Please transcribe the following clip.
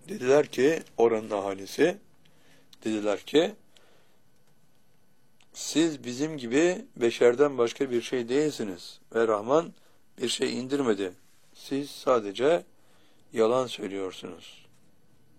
Dediler ki oranın ahalisi, dediler ki siz bizim gibi beşerden başka bir şey değilsiniz ve Rahman bir şey indirmedi. Siz sadece yalan söylüyorsunuz.